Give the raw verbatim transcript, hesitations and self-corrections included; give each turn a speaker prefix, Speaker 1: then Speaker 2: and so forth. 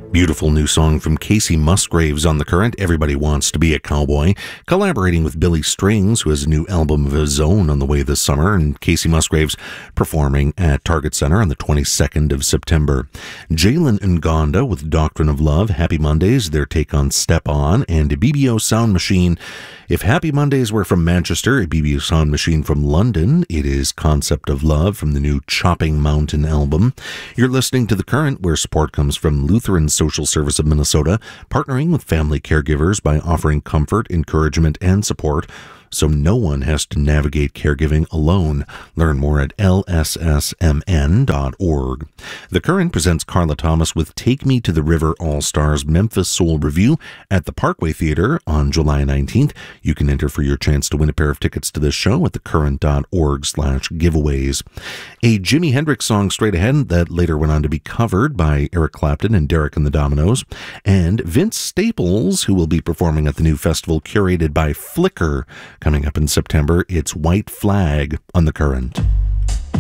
Speaker 1: Beautiful new song from Casey Musgraves on The Current, Everybody Wants to Be a Cowboy, collaborating with Billy Strings, who has a new album of his own on the way this summer, and Casey Musgraves performing at Target Center on the twenty-second of September. Jalen Ngonda with Doctrine of Love, Happy Mondays, their take on Step On, and B B O Sound Machine. If Happy Mondays were from Manchester, a B B O Sound Machine from London, it is Concept of Love from the new Chopping Mountain album. You're listening to The Current, where support comes from Lutheran Social Service of Minnesota, partnering with family caregivers by offering comfort, encouragement, and support so no one has to navigate caregiving alone. Learn more at L S S M N dot org. The Current presents Carla Thomas with Take Me to the River All-Stars Memphis Soul Review at the Parkway Theater on July nineteenth. You can enter for your chance to win a pair of tickets to this show at thecurrent.org slash giveaways. A Jimi Hendrix song straight ahead that later went on to be covered by Eric Clapton and Derek and the Dominos. And Vince Staples, who will be performing at the new festival curated by Flickr. Coming up in September, it's White Flag on The Current.